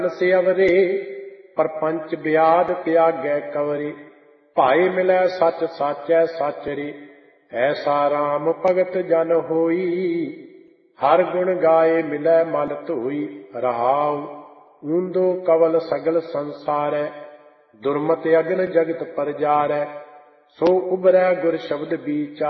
से अवरे परपंच ब्याद त्यागै कवरे। भाए मिलै सच साचै सच रे, ऐसा राम भगत जन होई। हर गुण गाए मिलै मल धोई, रहाउ ऊंदो कवल सगल संसारै। दुर्मत अगन जगत परजारै, सो उबरै गुर शब्द बीचा।